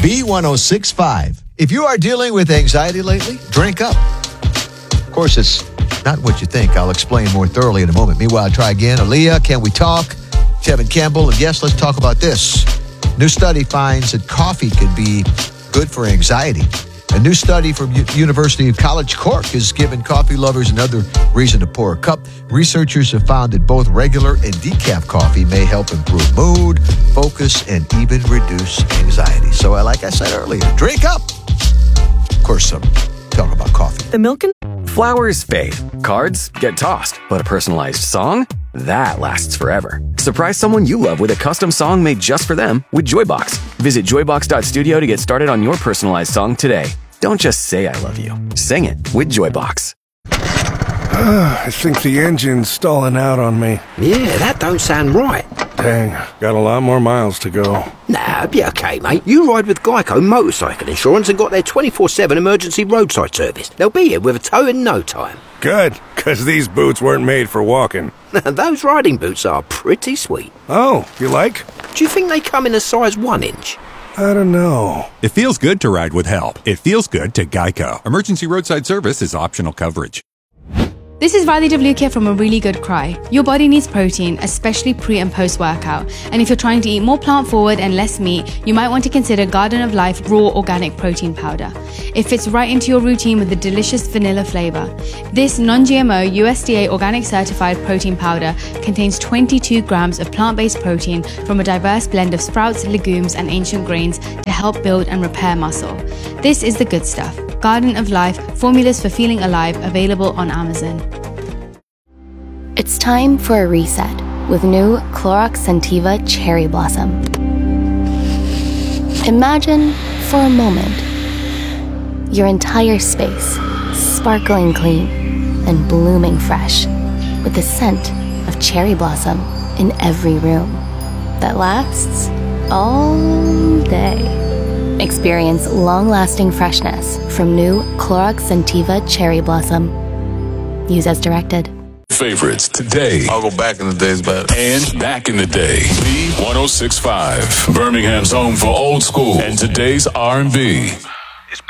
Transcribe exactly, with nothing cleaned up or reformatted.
B one oh six point five. If you are dealing with anxiety lately, drink up. Of course, it's not what you think. I'll explain more thoroughly in a moment. Meanwhile, try again. Aaliyah, Can We Talk? Tevin Campbell, and yes, let's talk about this. New study finds that coffee can be good for anxiety. A new study from U- University of College Cork has given coffee lovers another reason to pour a cup. Researchers have found that both regular and decaf coffee may help improve mood, focus, and even reduce anxiety. So, uh, like I said earlier, drink up. Of course, some talk about coffee. The milk and Flowers fade. Cards get tossed. But a personalized song? That lasts forever. Surprise someone you love with a custom song made just for them with Joybox. Visit joybox dot studio to get started on your personalized song today. Don't just say I love you. Sing it with Joybox. I think the engine's stalling out on me. Yeah, that don't sound right. Dang, got a lot more miles to go. Nah, be okay, mate. You ride with Geico Motorcycle Insurance and got their twenty-four seven emergency roadside service. They'll be here with a tow in no time. Good, because these boots weren't made for walking. Those riding boots are pretty sweet. Oh, you like? Do you think they come in a size one inch? I don't know. It feels good to ride with help. It feels good to Geico. Emergency roadside service is optional coverage. This is Radhi W K from A Really Good Cry. Your body needs protein, especially pre and post workout. And if you're trying to eat more plant forward and less meat, you might want to consider Garden of Life Raw Organic Protein Powder. It fits right into your routine with the delicious vanilla flavor. This non-G M O U S D A organic certified protein powder contains twenty-two grams of plant-based protein from a diverse blend of sprouts, legumes, and ancient grains to help build and repair muscle. This is the good stuff. Garden of Life, formulas for feeling alive, available on Amazon. It's time for a reset with new Clorox Scentiva Cherry Blossom. Imagine, for a moment, your entire space sparkling clean and blooming fresh with the scent of cherry blossom in every room that lasts all day. Experience long-lasting freshness from new Clorox Scentiva Cherry Blossom. Use as directed. Favorites today. I'll go back in the days, but and back in the day. B one oh six point five, Birmingham's home for old school and today's R and B.